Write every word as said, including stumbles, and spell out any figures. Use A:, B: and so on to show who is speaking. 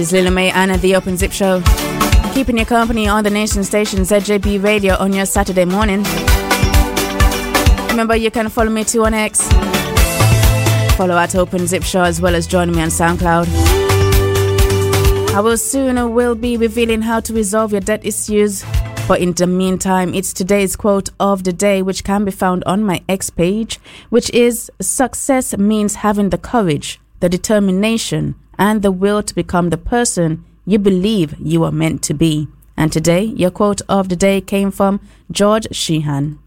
A: It's Lila May and The Open Zip Show. Keeping your company on the nation station Z J B Radio on your Saturday morning. Remember, you can follow me too on X. Follow at Open Zip Show as well as join me on SoundCloud. I will soon will be revealing how to resolve your debt issues. But in the meantime, it's today's quote of the day, which can be found on my X page, which is: success means having the courage, the determination, and the will to become the person you believe you are meant to be. And today, your quote of the day came from George Sheehan.